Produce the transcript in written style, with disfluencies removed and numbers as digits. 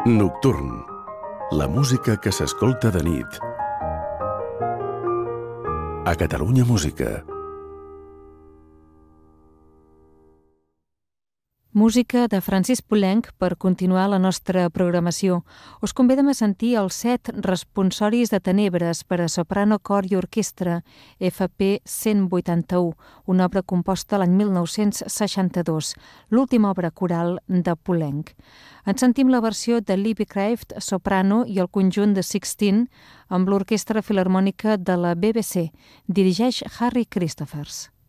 Nocturn. La música que s'escolta de nit. A Catalunya Música. Música de Francis Poulenc per continuar la nostra programació. Us convidem a sentir els 7 responsoris de tenebres per a soprano, cor i orquestra, FP 181, una obra composta l'any 1962, l'última obra coral de Poulenc. En sentim la versió de Libby Kraft, soprano, i el conjunt de 16 amb l'Orquestra Filharmònica de la BBC. Dirigeix Harry Christophers.